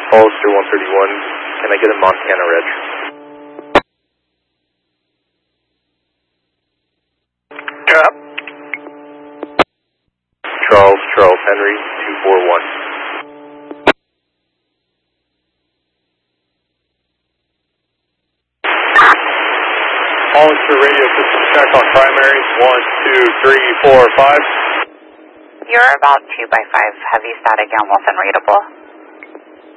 Hollister 131, can I get a Montana Reg? Yeah. Charles Henry 241. Hollister radio system check on primary, 1, 2, 3, 4, 5. You're about 2 by 5, heavy static and Wilson readable.